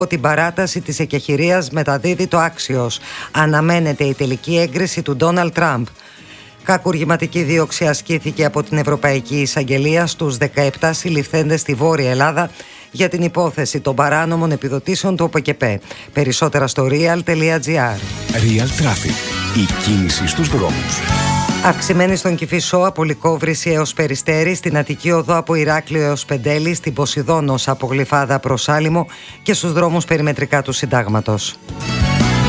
την παράταση της εκεχηρίας μεταδίδει το άξιος. Αναμένεται η τελική έγκριση του Ντόναλντ Τραμπ. Κακουργηματική δίωξη ασκήθηκε από την Ευρωπαϊκή Εισαγγελία στους 17 συλληφθέντες στη Βόρεια Ελλάδα για την υπόθεση των παράνομων επιδοτήσεων του ΟΠΕΚΕΠΕ. Περισσότερα στο real.gr. Real Traffic. Η κίνηση στους δρόμους. Αυξημένη στον Κηφισό από Λυκόβρηση έως Περιστέρη, στην Αττική Οδό από Ηράκλειο έως Πεντέλη, στην Ποσειδώνος από Γλυφάδα προς Άλυμο και στους δρόμους περιμετρικά του Συντάγματος.